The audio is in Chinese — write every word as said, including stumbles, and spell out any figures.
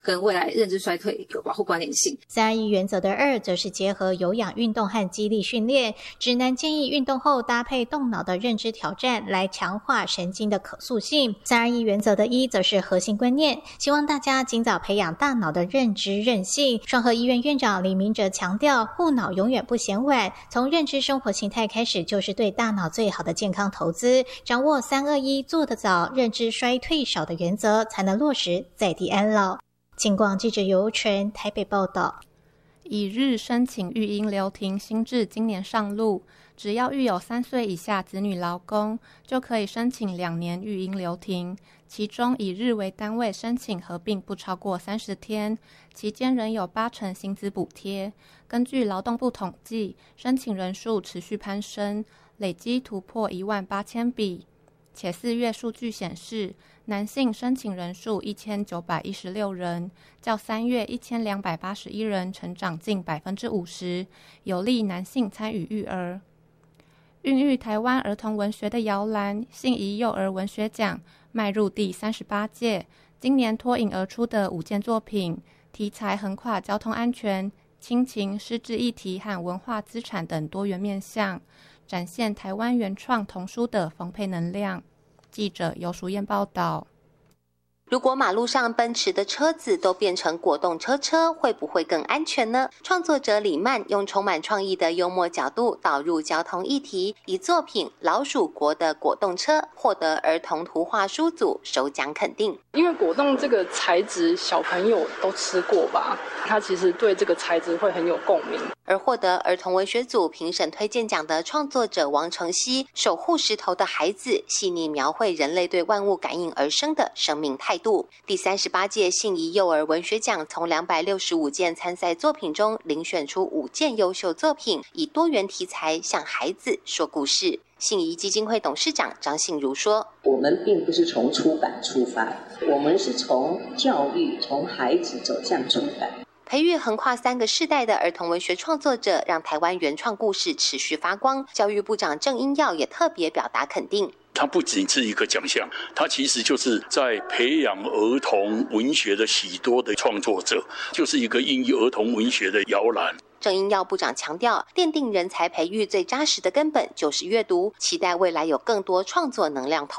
跟未来认知衰退有保护关联性。 三二一原则的二则是结合有氧运动和肌力训练，指南建议运动后搭配动脑的认知挑战来强化神经的可塑性。三二一原则的一则是核心观念，希望大家尽早培养大脑的认知韧性。双和医院院长李明哲强调，护脑永远不嫌晚，从认知生活形态开始就是对大脑最好的健康投资，掌握三二一做得早，认知衰退少的原则，才能落实在地安老。警广记者尤纯台北报道。 以日申请育婴留停新制今年上路，只要育有三岁以下子女劳工，就可以申请两年育婴留停，其中以日为单位申请合并不超过三十天，期间仍有八成薪资补贴。根据劳动部统计，申请人数持续攀升，累积突破一万八千笔。且四月数据显示，男性申请人数一千九百一十六人，较三月一千两百八十一人成长近百分之五十，有利男性参与育儿。孕育台湾儿童文学的摇篮信宜幼儿文学奖迈入第三十八届，今年脱颖而出的五件作品，题材横跨交通安全、亲情、失智议题和文化资产等多元面向，展现台湾原创童书的丰沛能量。记者游淑燕报道。 如果马路上奔驰的车子都变成果冻车车，会不会更安全呢？创作者李曼用充满创意的幽默角度导入交通议题，以作品《老鼠国的果冻车》获得儿童图画书组首奖肯定。 因为果冻这个材质小朋友都吃过吧，他其实对这个材质会很有共鸣。 而获得儿童文学组评审推荐奖的创作者王承熙，守护石头的孩子细腻描绘人类对万物感应而生的生命态度。第三十八届信宜幼儿文学奖从两百六十五件参赛作品中遴选出五件优秀作品，以多元题材向孩子说故事。信宜基金会董事长张信如说， 我们并不是从出版出发，我们是从教育，从孩子走向出版。 培育横跨三个世代的儿童文学创作者，让台湾原创故事持续发光。教育部长郑英耀也特别表达肯定。 它不仅是一个奖项，它其实就是在培养儿童文学的许多的创作者，就是一个孕育儿童文学的摇篮。 郑英耀部长强调，奠定人才培育最扎实的根本就是阅读，期待未来有更多创作能量投